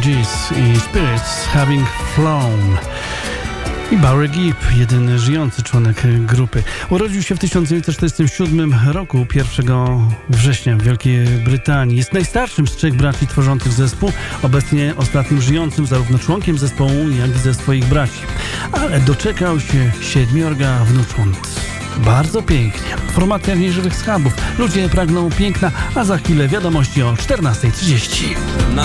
Gees i Spirits Having Flown. I Barry Gibb, jedyny żyjący członek grupy. Urodził się w 1947 roku, 1 września w Wielkiej Brytanii. Jest najstarszym z 3 braci tworzących zespół, obecnie ostatnim żyjącym zarówno członkiem zespołu, jak i ze swoich braci. Ale doczekał się 7 wnucząt. Bardzo pięknie. Formacja Nieżywych Schabów. Ludzie pragną piękna, a za chwilę wiadomości o 14:30.